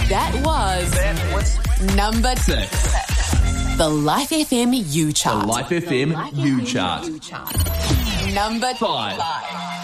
That was number 6. The Life FM U Chart. The Life FM U Chart. Number 5.